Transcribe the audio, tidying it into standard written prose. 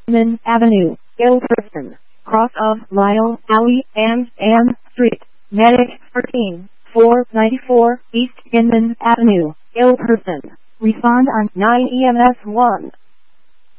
Inman Avenue, Ilfracombe, cross of Lyle Alley and Ann Street. Medic 13, 494 East Inman Avenue, Ilfracombe. Respond on 9 EMS 1.